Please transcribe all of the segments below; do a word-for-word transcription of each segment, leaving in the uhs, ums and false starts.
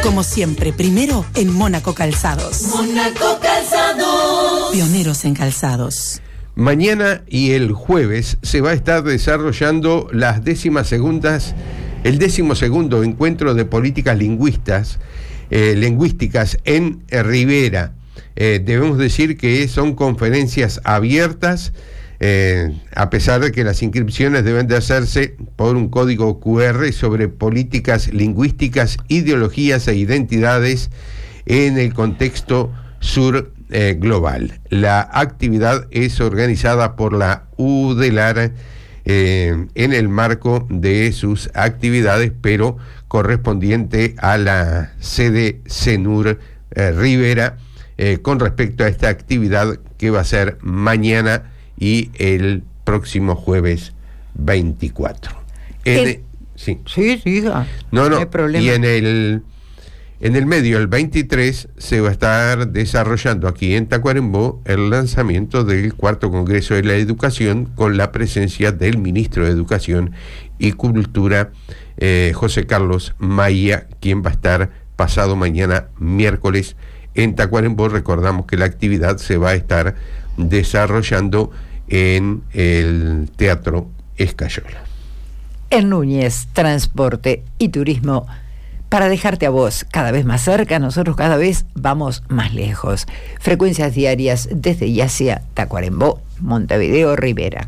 Como siempre, primero en Mónaco Calzados. Mónaco Calzados. Pioneros en calzados. Mañana y el jueves se va a estar desarrollando las décimas segundas, el décimo segundo encuentro de políticas lingüistas, eh, lingüísticas en Rivera. Eh, debemos decir que son conferencias abiertas, eh, a pesar de que las inscripciones deben de hacerse por un código cu erre sobre políticas lingüísticas, ideologías e identidades en el contexto sur eh, global. La actividad es organizada por la U D E L A R eh, en el marco de sus actividades, pero correspondiente a la sede CENUR eh, Rivera, eh, con respecto a esta actividad que va a ser mañana y el próximo jueves veinticuatro. En el, sí, sí, sí, no, no, no, no hay problema. Y en el en el medio, el veintitrés, se va a estar desarrollando aquí en Tacuarembó el lanzamiento del cuarto Congreso de la Educación, con la presencia del ministro de Educación y Cultura, eh, José Carlos Maía, quien va a estar pasado mañana miércoles en Tacuarembó. Recordamos que la actividad se va a estar desarrollando en el Teatro Escayola. En Núñez, Transporte y Turismo, para dejarte a vos cada vez más cerca, nosotros cada vez vamos más lejos. Frecuencias diarias desde y hacia Tacuarembó, Montevideo, Rivera.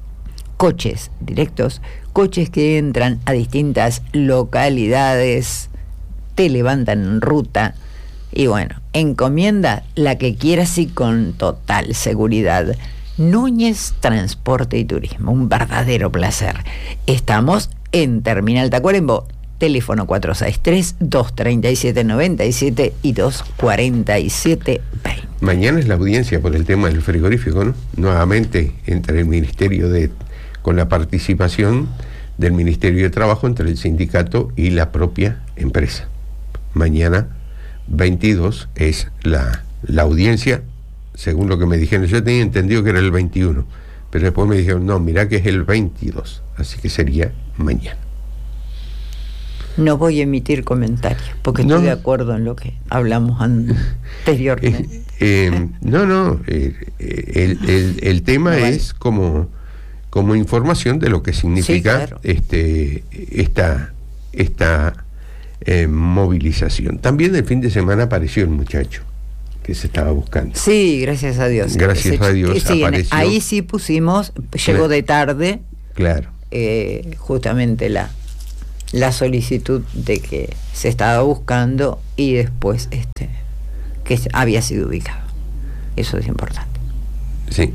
Coches directos, coches que entran a distintas localidades, te levantan en ruta. Y bueno, encomienda la que quieras y con total seguridad. Núñez Transporte y Turismo, un verdadero placer. Estamos en Terminal Tacuarembó, teléfono cuatro seis tres, dos tres siete, nueve siete y dos cuatro siete veinte. Mañana es la audiencia por el tema del frigorífico, ¿no? Nuevamente entre el Ministerio de, con la participación del Ministerio de Trabajo, entre el sindicato y la propia empresa. Mañana veintidós es la, la audiencia, según lo que me dijeron. Yo tenía entendido que era el veintiuno, pero después me dijeron, no, mirá que es el veintidós, así que sería mañana. No voy a emitir comentarios, porque no. estoy de acuerdo en lo que hablamos anteriormente. Eh, eh, no, no, eh, el, el, el tema no vale. es como, como información de lo que significa sí, claro. este, esta, esta eh, movilización. También el fin de semana apareció el muchacho que se estaba buscando. Sí, gracias a Dios. Gracias Ese, a Dios sí, apareció. Ahí sí pusimos, llegó claro. de tarde, claro, eh, justamente la la solicitud de que se estaba buscando y después este que había sido ubicado. Eso es importante. Sí.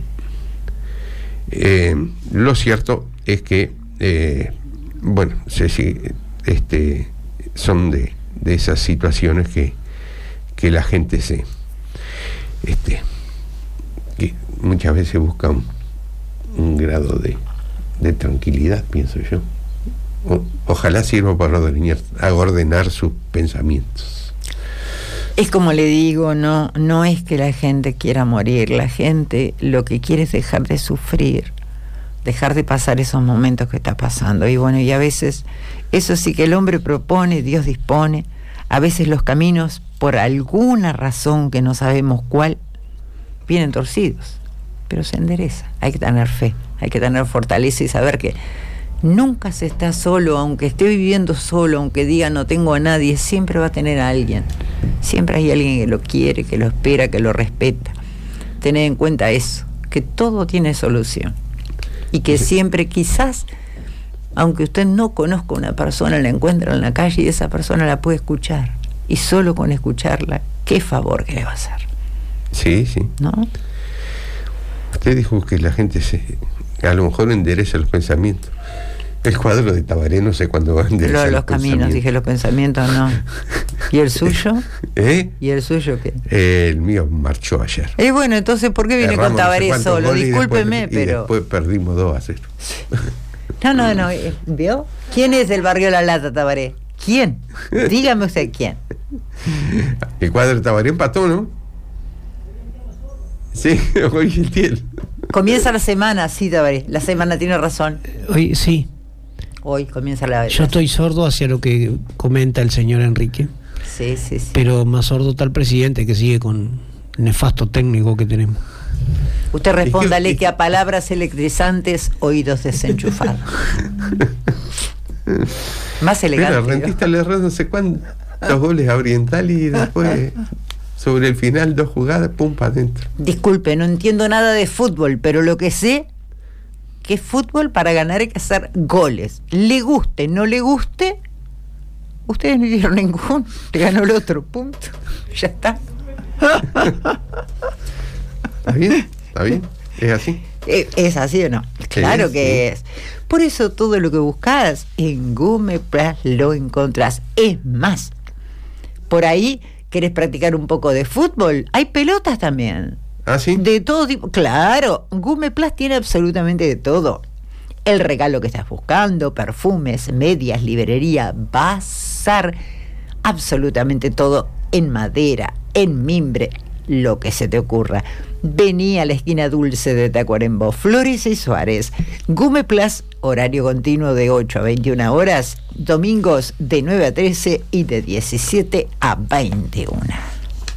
Eh, lo cierto es que eh, bueno, sé si este son de, de esas situaciones que, que la gente se este que muchas veces busca un, un grado de, de tranquilidad, pienso yo. O, ojalá sirva para ordenar, ordenar sus pensamientos. Es como le digo, no, no es que la gente quiera morir, la gente lo que quiere es dejar de sufrir, dejar de pasar esos momentos que está pasando. Y bueno, y a veces, eso sí que el hombre propone, Dios dispone, a veces los caminos, por alguna razón que no sabemos cuál, vienen torcidos, pero se endereza. Hay que tener fe, hay que tener fortaleza y saber que nunca se está solo, aunque esté viviendo solo, aunque diga no tengo a nadie, siempre va a tener a alguien. Siempre hay alguien que lo quiere, que lo espera, que lo respeta. Tened en cuenta eso, que todo tiene solución. Y que siempre, quizás, aunque usted no conozca a una persona, la encuentra en la calle y esa persona la puede escuchar. Y solo con escucharla, qué favor que le va a hacer. Sí, sí. ¿No? Usted dijo que la gente se, a lo mejor endereza los pensamientos. El cuadro de Tabaré, no sé cuándo va a enderezar los, los caminos, dije los pensamientos, no. ¿Y el suyo? ¿Eh? ¿Y el suyo qué? Eh, el mío marchó ayer. Y eh, bueno, entonces, ¿por qué viene con Tabaré no sé solo? Discúlpeme, y después, pero... Y después perdimos dos a cero. No, no, no, ¿vio? ¿Quién es el barrio La Lata, Tabaré? ¿Quién? Dígame usted quién. El cuadro de Tabaré empató, ¿no? Sí, hoy el tiel. Comienza la semana, sí, Tabaré. La semana tiene razón. Hoy, sí. Hoy comienza la... Yo estoy sordo hacia lo que comenta el señor Enrique. Sí, sí, sí. Pero más sordo está el presidente, que sigue con el nefasto técnico que tenemos. Usted respóndale es que, que a palabras electrizantes, oídos desenchufados. Más elegante. Bueno, Rentista le erró no sé cuántos goles a Oriental y después, sobre el final, dos jugadas, pum, para adentro. Disculpe, no entiendo nada de fútbol, pero lo que sé que fútbol para ganar hay que hacer goles. Le guste, no le guste, ustedes no hicieron ningún, le ganó el otro, punto. Ya está. ¿Está bien? ¿Está bien? ¿Es así? ¿Es así o no? Claro sí, que sí. es. Por eso todo lo que buscas en Gumeplas lo encontrás. Es más, por ahí querés practicar un poco de fútbol, hay pelotas también. ¿Ah, sí? De todo tipo. Claro, Gumeplas tiene absolutamente de todo. El regalo que estás buscando, perfumes, medias, librería, bazar, absolutamente todo en madera, en mimbre, lo que se te ocurra. Vení a la esquina dulce de Tacuarembó, Flores y Suárez. Gumeplas, horario continuo de ocho a veintiuna horas, domingos de nueve a trece y de diecisiete a veintiuna.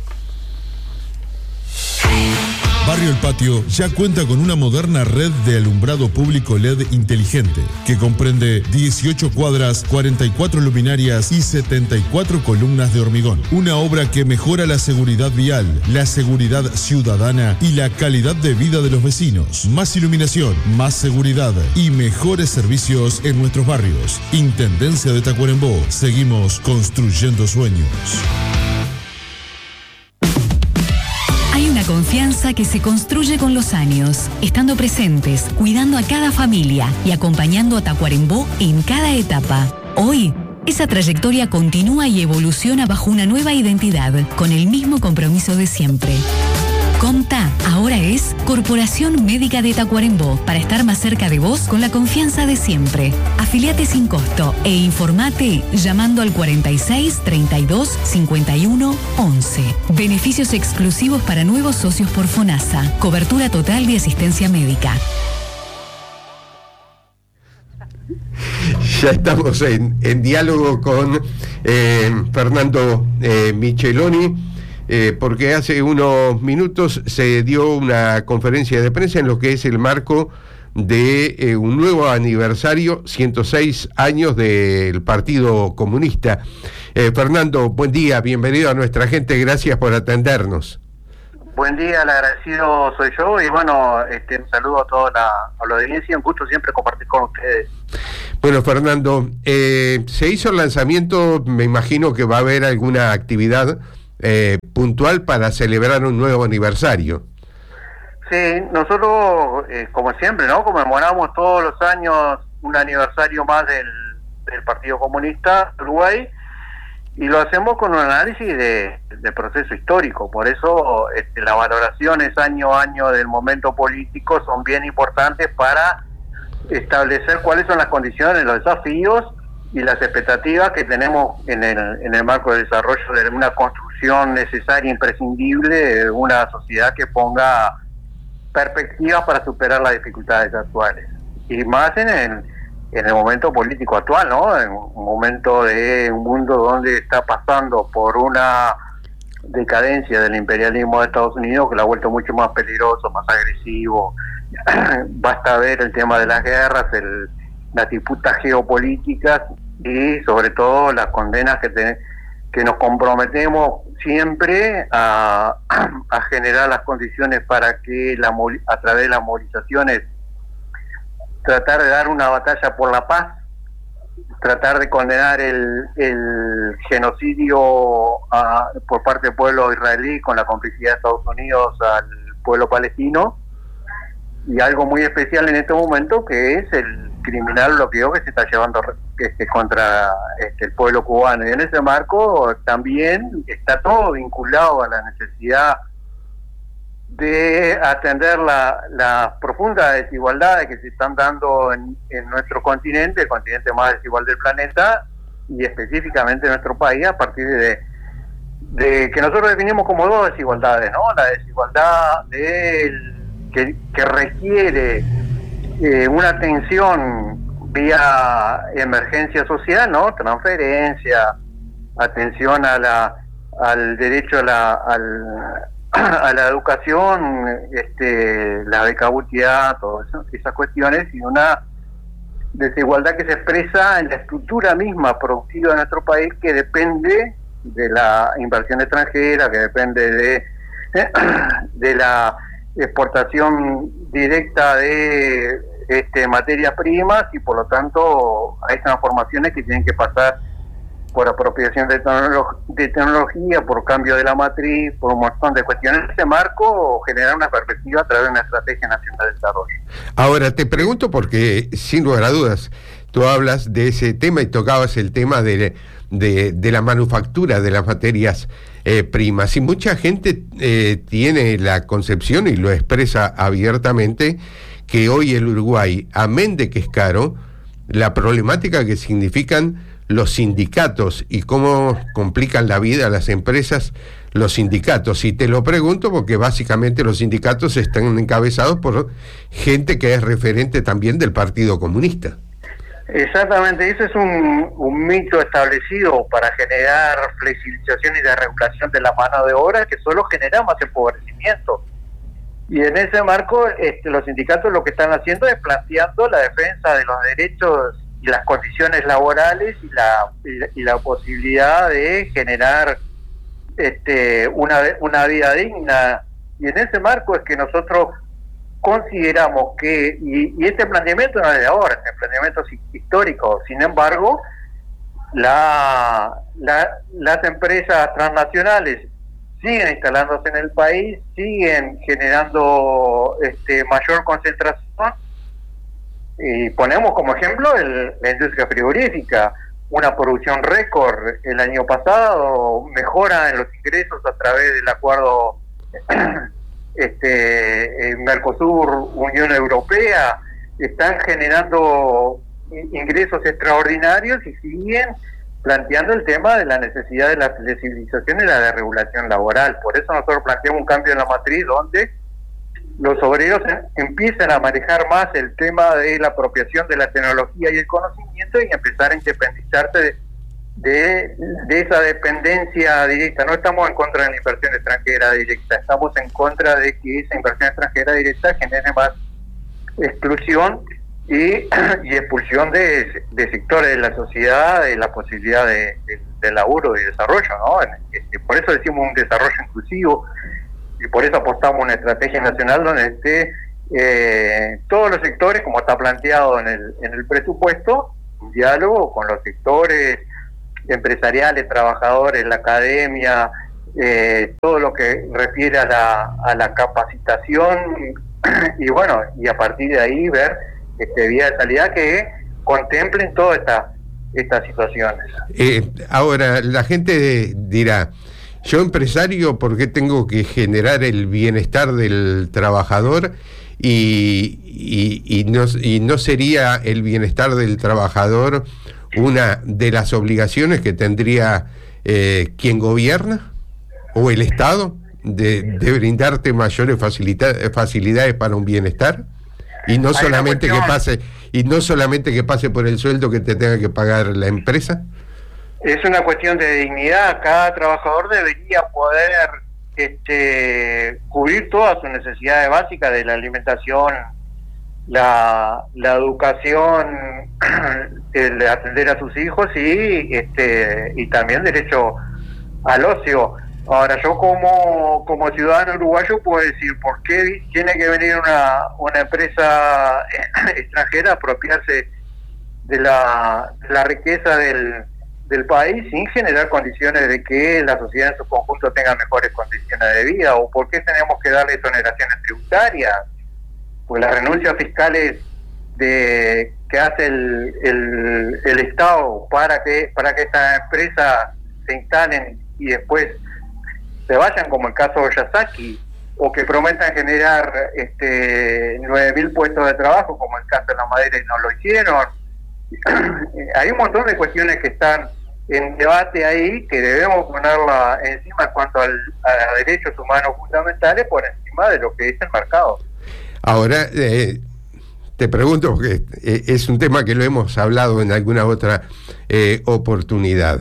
Barrio El Patio ya cuenta con una moderna red de alumbrado público L E D inteligente que comprende dieciocho cuadras, cuarenta y cuatro luminarias y setenta y cuatro columnas de hormigón. Una obra que mejora la seguridad vial, la seguridad ciudadana y la calidad de vida de los vecinos. Más iluminación, más seguridad y mejores servicios en nuestros barrios. Intendencia de Tacuarembó. Seguimos construyendo sueños. Confianza que se construye con los años, estando presentes, cuidando a cada familia y acompañando a Tacuarembó en cada etapa. Hoy, esa trayectoria continúa y evoluciona bajo una nueva identidad, con el mismo compromiso de siempre. Comta ahora es Corporación Médica de Tacuarembó, para estar más cerca de vos con la confianza de siempre. Afiliate sin costo e informate llamando al cuarenta y seis, treinta y dos, cincuenta y uno, once. Beneficios exclusivos para nuevos socios por FONASA. Cobertura total de asistencia médica. Ya estamos en, en diálogo con eh, Fernando eh, Micheloni. Eh, porque hace unos minutos se dio una conferencia de prensa en lo que es el marco de eh, un nuevo aniversario, ciento seis años del Partido Comunista. Eh, Fernando, buen día, bienvenido a nuestra gente, gracias por atendernos. Buen día, el agradecido soy yo y bueno, este, un saludo a toda la, a la audiencia, un gusto siempre compartir con ustedes. Bueno, Fernando, eh, se hizo el lanzamiento, me imagino que va a haber alguna actividad Eh, puntual para celebrar un nuevo aniversario. Sí, nosotros, eh, como siempre, ¿no? Conmemoramos todos los años un aniversario más del, del Partido Comunista de Uruguay y lo hacemos con un análisis de, de proceso histórico. Por eso este, las valoraciones año a año del momento político son bien importantes para establecer cuáles son las condiciones, los desafíos y las expectativas que tenemos en el, en el marco del desarrollo de una construcción necesaria, imprescindible, de una sociedad que ponga perspectivas para superar las dificultades actuales. Y más en el, en el momento político actual, ¿no? En un momento de un mundo donde está pasando por una decadencia del imperialismo de Estados Unidos que lo ha vuelto mucho más peligroso, más agresivo. Basta ver el tema de las guerras, el las disputas geopolíticas y sobre todo las condenas que, te, que nos comprometemos siempre a, a generar las condiciones para que la, a través de las movilizaciones tratar de dar una batalla por la paz, tratar de condenar el, el genocidio a, por parte del pueblo israelí con la complicidad de Estados Unidos al pueblo palestino, y algo muy especial en este momento que es el criminal bloqueo que se está llevando este, contra este, el pueblo cubano, y en ese marco también está todo vinculado a la necesidad de atender las la profundas desigualdades que se están dando en, en nuestro continente, el continente más desigual del planeta, y específicamente en nuestro país, a partir de, de que nosotros definimos como dos desigualdades, ¿no? La desigualdad del Que, que requiere eh, una atención vía emergencia social, ¿no? Transferencia, atención a la al derecho a la al, a la educación, este, la becabilidad, todas esas cuestiones, y una desigualdad que se expresa en la estructura misma productiva de nuestro país, que depende de la inversión extranjera, que depende de de la exportación directa de este, materias primas, y por lo tanto hay transformaciones que tienen que pasar por apropiación de, tecnolo- de tecnología, por cambio de la matriz, por un montón de cuestiones. En ese marco, generar una perspectiva a través de una estrategia nacional de desarrollo. Ahora, te pregunto porque, sin lugar a dudas, tú hablas de ese tema y tocabas el tema de, de, de la manufactura de las materias eh, primas. Y mucha gente eh, tiene la concepción, y lo expresa abiertamente, que hoy el Uruguay, amén de que es caro, la problemática que significan los sindicatos y cómo complican la vida a las empresas los sindicatos. Y te lo pregunto porque básicamente los sindicatos están encabezados por gente que es referente también del Partido Comunista. Exactamente, ese es un, un mito establecido para generar flexibilización y de regulación de la mano de obra, que solo genera más empobrecimiento. Y en ese marco, este, los sindicatos lo que están haciendo es planteando la defensa de los derechos y las condiciones laborales y la y la, y la posibilidad de generar este una una vida digna. Y en ese marco es que nosotros consideramos que, y, y este planteamiento no es de ahora, este planteamiento es histórico. Sin embargo, la, la las empresas transnacionales siguen instalándose en el país, siguen generando este mayor concentración. Y ponemos como ejemplo el, la industria frigorífica, una producción récord el año pasado, mejora en los ingresos a través del acuerdo este Mercosur, Unión Europea, están generando ingresos extraordinarios y siguen planteando el tema de la necesidad de la flexibilización y la desregulación laboral. Por eso nosotros planteamos un cambio en la matriz donde los obreros empiezan a manejar más el tema de la apropiación de la tecnología y el conocimiento, y empezar a independizarse de, de, de esa dependencia directa. No estamos en contra de la inversión extranjera directa, estamos en contra de que esa inversión extranjera directa genere más exclusión y, y expulsión de, de sectores de la sociedad de la posibilidad de, de, de laburo y desarrollo, ¿no? Este, por eso decimos un desarrollo inclusivo, y por eso apostamos una estrategia nacional donde esté eh, todos los sectores, como está planteado en el en el presupuesto, un diálogo con los sectores empresariales, trabajadores, la academia, eh, todo lo que refiere a la, a la capacitación, y bueno, y a partir de ahí ver este, vías de salida que contemplen todas estas estas situaciones. Eh, ahora, la gente dirá, yo empresario, ¿por qué tengo que generar el bienestar del trabajador? Y, y, y, no, y no sería el bienestar del trabajador una de las obligaciones que tendría eh, quien gobierna o el Estado, de, de brindarte mayores facilita- facilidades para un bienestar, y no solamente que pase y no solamente que pase por el sueldo que te tenga que pagar la empresa. Es una cuestión de dignidad. Cada trabajador debería poder este, cubrir todas sus necesidades básicas de la alimentación, la, la educación, el atender a sus hijos y este y también derecho al ocio. Ahora, yo como como ciudadano uruguayo puedo decir, ¿por qué tiene que venir una, una empresa extranjera a apropiarse de la, de la riqueza del del país sin generar condiciones de que la sociedad en su conjunto tenga mejores condiciones de vida? ¿O por qué tenemos que darle exoneraciones tributarias? Pues las renuncias fiscales de que hace el, el, el Estado para que para que estas empresas se instalen y después se vayan, como el caso de Yasaki, o que prometan generar este nueve mil puestos de trabajo, como el caso de la madera, y no lo hicieron. Hay un montón de cuestiones que están en debate ahí, que debemos ponerla encima en cuanto al, a derechos humanos fundamentales, por encima de lo que es el mercado. Ahora, eh, te pregunto, porque es un tema que lo hemos hablado en alguna otra eh, oportunidad.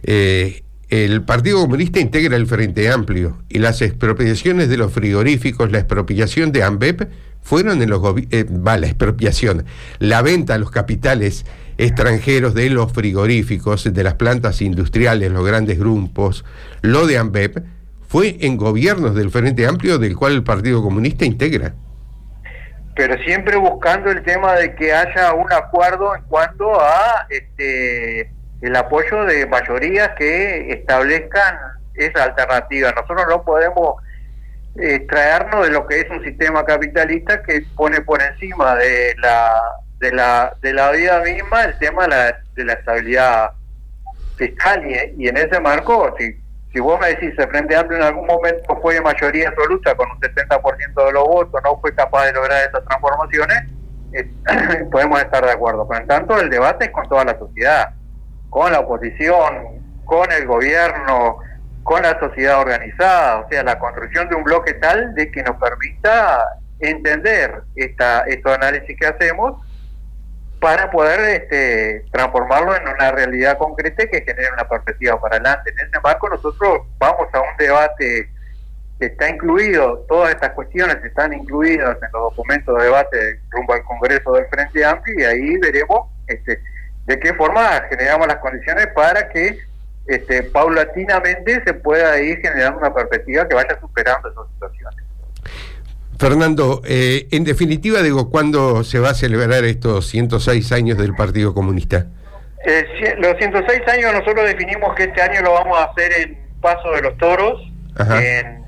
Eh, el Partido Comunista integra el Frente Amplio y las expropiaciones de los frigoríficos, la expropiación de ANBEP fueron en los gobi- eh, va, la expropiación, la venta a los capitales extranjeros de los frigoríficos, de las plantas industriales, los grandes grupos, lo de ANBEP fue en gobiernos del Frente Amplio, del cual el Partido Comunista integra. Pero siempre buscando el tema de que haya un acuerdo en cuanto a este el apoyo de mayorías que establezcan esa alternativa. Nosotros no podemos extraernos de lo que es un sistema capitalista que pone por encima de la de la de la vida misma el tema de la, de la estabilidad fiscal, y, y en ese marco, si si vos me decís el Frente Amplio en algún momento fue de mayoría absoluta con un setenta por ciento de los votos, no fue capaz de lograr esas transformaciones, eh, podemos estar de acuerdo. Pero en tanto el debate es con toda la sociedad, con la oposición, con el gobierno, con la sociedad organizada, o sea, la construcción de un bloque tal de que nos permita entender esta estos análisis que hacemos para poder este, transformarlo en una realidad concreta que genere una perspectiva para adelante. En ese marco nosotros vamos a un debate que está incluido, todas estas cuestiones están incluidas en los documentos de debate rumbo al Congreso del Frente Amplio, y ahí veremos este, de qué forma generamos las condiciones para que este, paulatinamente se pueda ir generando una perspectiva que vaya superando esas situaciones. Fernando, eh, en definitiva, digo, ¿cuándo se va a celebrar estos ciento seis años del Partido Comunista? Eh, los ciento seis años nosotros definimos que este año lo vamos a hacer en Paso de los Toros, en,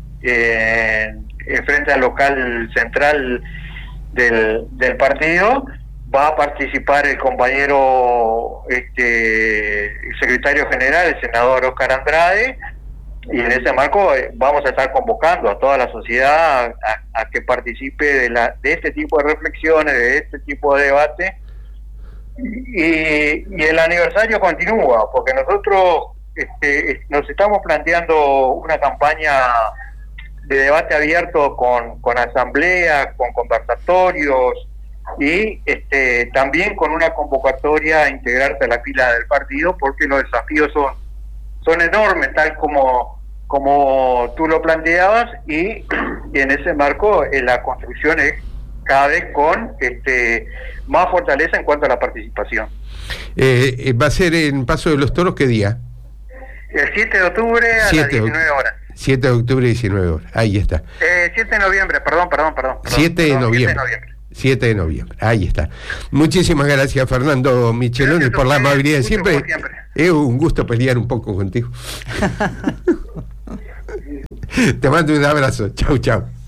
en, en frente al local central del, del partido. Va a participar el compañero este el secretario general, el senador Oscar Andrade, y en ese marco eh, vamos a estar convocando a toda la sociedad a, a que participe de, la, de este tipo de reflexiones, de este tipo de debate, y, y el aniversario continúa, porque nosotros este, nos estamos planteando una campaña de debate abierto con, con asambleas, con conversatorios, y este también con una convocatoria a integrarse a la fila del partido, porque los desafíos son son enormes, tal como como tú lo planteabas, y, y en ese marco eh, la construcción es cada vez con este más fortaleza en cuanto a la participación. Eh, ¿Va a ser en Paso de los Toros qué día? El siete de octubre a las diecinueve horas. siete de octubre, diecinueve horas, ahí está. Eh, siete de noviembre, perdón, perdón, perdón. siete de noviembre. siete de noviembre, ahí está. Muchísimas gracias, Fernando Micheloni, por la amabilidad de siempre. siempre. Es un gusto pelear un poco contigo. Te mando un abrazo. Chau, chau.